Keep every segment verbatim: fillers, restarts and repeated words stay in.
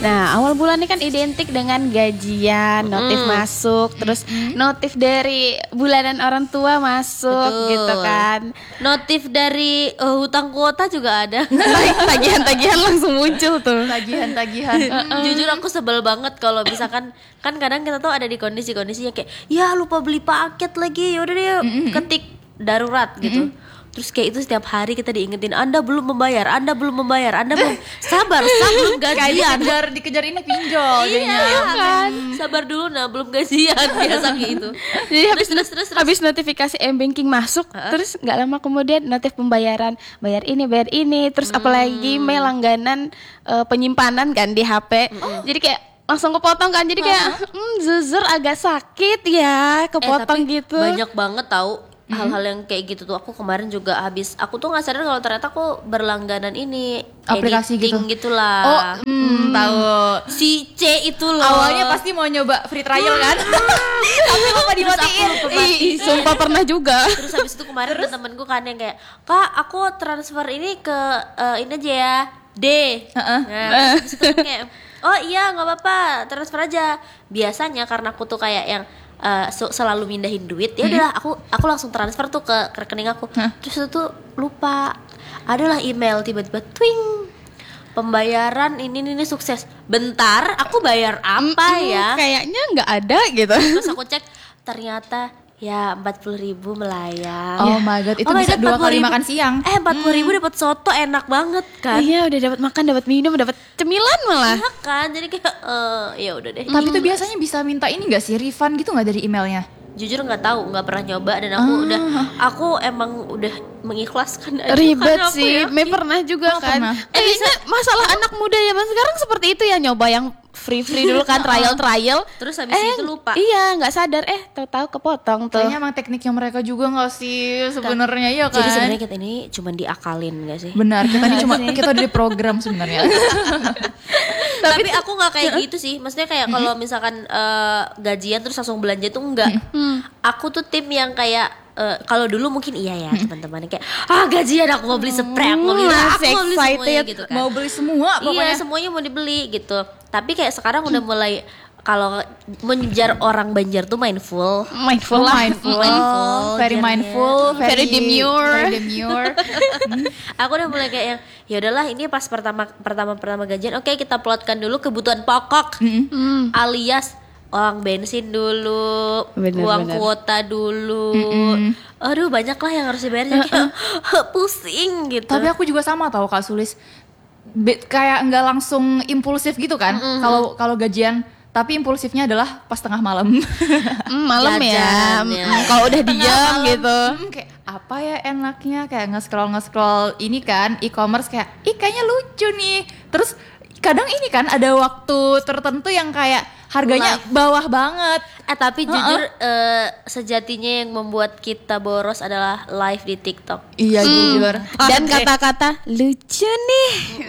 Nah, awal bulan ini kan identik dengan gajian, notif Mm. masuk, terus notif dari bulanan orang tua masuk. Betul. Gitu kan. Notif dari uh, hutang kuota juga ada. Tagihan-tagihan langsung muncul tuh. Tagihan-tagihan. Jujur aku sebel banget kalau misalkan kan kadang kita tuh ada di kondisi-kondisi yang kayak ya lupa beli paket lagi, yaudah deh ketik darurat gitu. Terus kayak itu setiap hari kita diingetin, Anda belum membayar, Anda belum membayar, Anda belum sabar, sebelum Kayak gajian. dikejar dikejar ini pinjol jadinya. Iya kan, sabar dulu nah belum gajian biasa gitu. Jadi habis terus terus terus. habis notifikasi m-banking masuk, terus nggak lama kemudian notif pembayaran, bayar ini, bayar ini, terus apalagi mail langganan eh, penyimpanan kan di H P. Jadi kayak langsung kepotong kan, jadi kayak hmm, zuzur agak sakit ya, kepotong Eh, tapi gitu. banyak banget tahu hal-hal yang kayak gitu tuh. Aku kemarin juga habis, aku tuh nggak sadar kalau ternyata aku berlangganan ini Aplikasi editing gitu. gitulah. Oh, hmm, tahu. Si C itu loh. Awalnya pasti mau nyoba free trial kan. Tapi lupa dimatiin. Terus aku lupa Ih, ih, sumpah pernah juga. Terus habis itu kemarin ada temenku kan yang kayak, Kak aku transfer ini ke eh, ini aja ya D. Heeh. Nah, terus itu kayak, oh iya nggak apa-apa transfer aja. Biasanya karena aku tuh kayak yang eh, se- selalu mindahin duit, ya udahlah aku aku langsung transfer tuh ke, ke rekening aku. Terus itu tuh lupa, adalah email tiba-tiba twing, pembayaran ini ini, ini sukses. Bentar, aku bayar apa Mm, ya? Kayaknya nggak ada gitu. Terus aku cek ternyata ya empat puluh ribu melayang. Oh my god, itu Oh my bisa God, dua empat puluh kali ribu. makan siang. Eh empat puluh ribu dapat soto enak banget kan? Iya, udah dapat makan, dapat minum, dapat cemilan malah. Iya kan, jadi kayak eh ya udah deh. Tapi tuh biasanya bisa minta ini gak sih, refund gitu gak dari emailnya? Jujur nggak tahu, nggak pernah nyoba dan aku udah, aku emang udah mengikhlaskan aja. Ribet Karena aku sih, yakin. Me pernah juga Oh, kan. pernah. Eh, Kayaknya masalah anak muda zaman sekarang seperti itu ya, nyoba yang free-free dulu kan, trial-trial. Terus habis eh, itu lupa. Iya, nggak sadar eh tahu-tahu kepotong tuh. Kayaknya emang tekniknya mereka juga gak sih sebenarnya ya kan? Jadi sebenarnya kita ini cuma diakalin gak sih? Benar, kita ini cuma kita udah di program sebenarnya. Tapi aku nggak kayak gitu sih. Maksudnya kayak kalau misalkan eh, gajian terus langsung belanja tuh enggak. Aku tuh tim yang kayak eh, kalau dulu mungkin iya ya teman-teman yang kayak ah gajian aku mau beli spray, aku mau beli Hmm, aku masih mau beli semuanya excited. gitu kan. Mau beli semua Iya pokoknya. semuanya mau dibeli gitu. Tapi kayak sekarang udah mulai kalau mengejar orang Banjar tuh mindful. Mindful Oh, lah. mindful, Mindful, very jadinya. mindful, Very demure. very demure. Aku udah mulai kayak yang ya udahlah ini pas pertama pertama pertama gajian, oke kita plotkan dulu kebutuhan pokok alias uang bensin dulu, Bener, uang bener. kuota dulu. Aduh banyak lah yang harus dibayar jadi kayak pusing gitu. Tapi aku juga sama tahu Kak Sulis. Be- kayak nggak langsung impulsif gitu kan. Kalau kalau gajian, tapi impulsifnya adalah pas tengah malam. Hmm, malam ya. Jajan, ya. Hmm, kalau udah diam Malam, gitu. hmm, kayak apa ya enaknya, kayak nge-scroll nge-scroll ini kan e-commerce kayak ih kayaknya lucu nih. Terus kadang ini kan ada waktu tertentu yang kayak harganya Live. bawah banget. Eh tapi jujur eh, sejatinya yang membuat kita boros adalah live di TikTok. Iya jujur. Dan kata-kata lucu nih.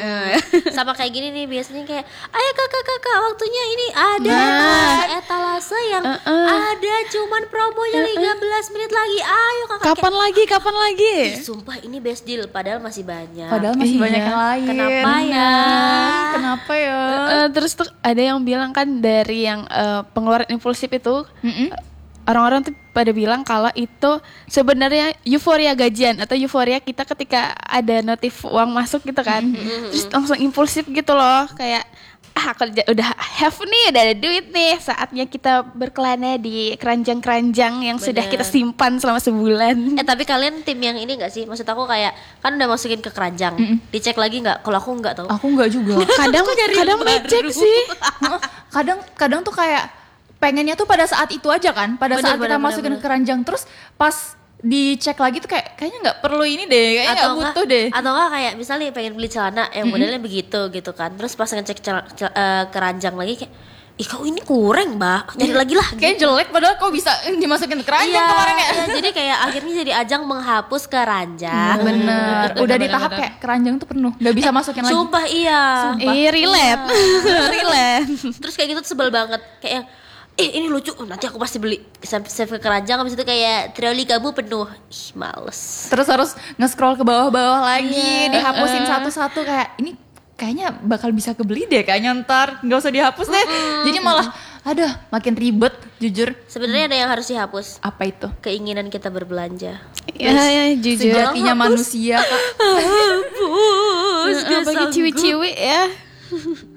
Sama kayak gini nih biasanya kayak ayo kakak kakak waktunya ini ada Nah. etalase etalase yang Uh-uh. ada cuman promonya lima belas menit lagi, ayo kakak. Kapan lagi? Kapan lagi? Kayak, sumpah ini best deal padahal masih banyak. Padahal masih Iya. banyak yang lain. Kenapa ya? Ih, Kenapa ya? Eh, terus tuh ada yang bilang kan dari yang eh, pengeluaran impulsif itu Mm-mm. eh, orang-orang tuh pada bilang kalau itu sebenarnya euforia gajian atau euforia kita ketika ada notif uang masuk gitu kan, terus langsung impulsif gitu loh, kayak ah kerja udah have nih, udah ada duit nih, saatnya kita berkelana di keranjang-keranjang yang sudah Bener. kita simpan selama sebulan. Eh tapi kalian tim yang ini gak sih? Maksud aku kayak kan udah masukin ke keranjang, dicek lagi nggak? Kalau aku nggak tau. Aku nggak juga. Kadang kadang ngecek sih. Heeh, kadang kadang tuh kayak pengennya tuh pada saat itu aja kan, pada Bener, saat kita bener, masukin bener, ke keranjang, terus pas dicek lagi tuh kayak kayaknya nggak perlu ini deh, kayaknya nggak enggak- butuh deh. atau enggak kayak misalnya pengen beli celana yang modelnya begitu gitu kan, terus pas ngecek cel- cel- eh, keranjang lagi kayak ih kau ini kurang mbak, nyari lagi lah Kayak jelek padahal kok bisa dimasukin ke keranjang Iya, kemarin ya. iya, jadi kayak akhirnya jadi ajang menghapus keranjang. Bener, udah di tahap kayak keranjang tuh penuh, nggak bisa masukin lagi. Sumpah iya. Ih, relate. relate. Terus kayak gitu tuh sebel banget. Kayak yang eh ini lucu, oh, nanti aku pasti beli. Save save ke keranjang, habis itu kayak troli kamu penuh. Ih, males. Terus harus nge-scroll ke bawah-bawah lagi, Iya, dihapusin satu-satu kayak ini kayaknya bakal bisa kebeli deh kayaknya ntar, nggak usah dihapus deh. Jadi malah aduh makin ribet jujur. Sebenarnya ada yang harus dihapus. Apa itu? Keinginan kita berbelanja. Ya, ya jujur. Sejatinya manusia Kak. Hapus. Heeh, bagi ciwi-ciwi ya.